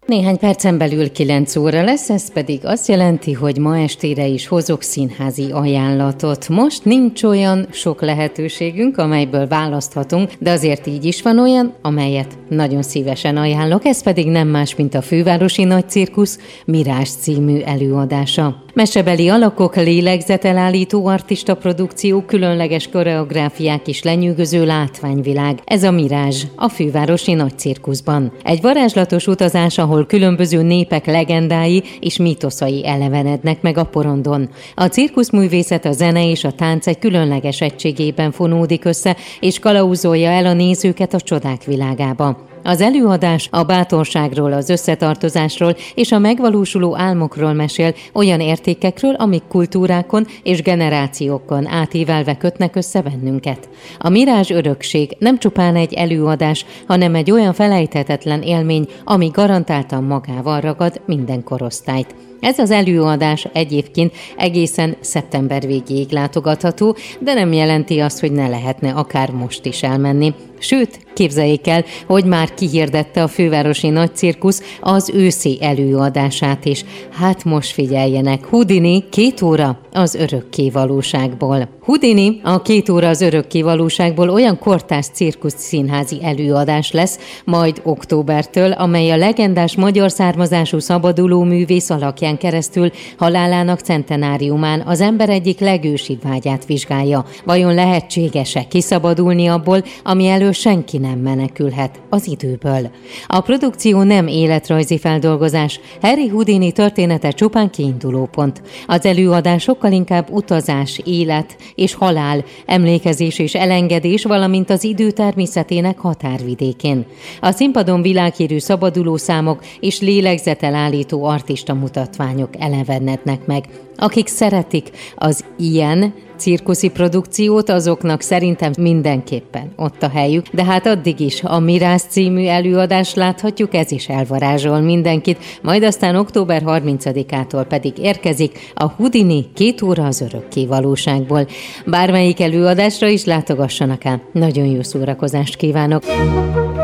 Néhány percen belül 9 óra lesz, ez pedig azt jelenti, hogy ma estére is hozok színházi ajánlatot. Most nincs olyan sok lehetőségünk, amelyből választhatunk, de azért így is van olyan, amelyet nagyon szívesen ajánlok, ez pedig nem más, mint a Fővárosi Nagycirkusz Mirázs című előadása. Mesebeli alakok, lélegzetelállító artista produkció, különleges koreográfiák és lenyűgöző látványvilág. Ez a Mirázs a Fővárosi Nagycirkuszban. Egy varázslatos utazás, ahol különböző népek legendái és mítoszai elevenednek meg a porondon. A cirkuszművészet, a zene és a tánc egy különleges egységében fonódik össze, és kalauzolja el a nézőket a csodák világába. Az előadás a bátorságról, az összetartozásról és a megvalósuló álmokról mesél, olyan értékekről, amik kultúrákon és generációkon átívelve kötnek össze bennünket. A Mirázs örökség nem csupán egy előadás, hanem egy olyan felejthetetlen élmény, ami garantáltan magával ragad minden korosztályt. Ez az előadás egyébként egészen szeptember végéig látogatható, de nem jelenti azt, hogy ne lehetne akár most is elmenni. Sőt, képzeljék el, hogy már kihirdette a Fővárosi Nagycirkusz az őszi előadását is. Hát most figyeljenek, Houdini 2 óra az örökké valóságból. Houdini a 2 óra az örökké valóságból olyan kortárs cirkusz színházi előadás lesz majd októbertől, amely a legendás magyar származású szabaduló művész alakján keresztül halálának centenáriumán az ember egyik legősibb vágyát vizsgálja. Vajon lehetséges-e kiszabadulni abból, ami elől senki nem menekülhet, az időből? A produkció nem életrajzi feldolgozás, Harry Houdini története csupán kiindulópont. Az előadás sokkal inkább utazás, élet és halál, emlékezés és elengedés, valamint az idő természetének határvidékén. A színpadon világhírű szabaduló számok és lélegzetelállító artista mutatványok elevenednek meg. Akik szeretik az ilyen cirkuszi produkciót, azoknak szerintem mindenképpen ott a helyük, de hát addig is a Mirázs című előadást láthatjuk, ez is elvarázsol mindenkit, majd aztán október 30-ától pedig érkezik a Houdini 2 óra az örökké valóságból. Bármelyik előadásra is látogassanak el. Nagyon jó szórakozást kívánok!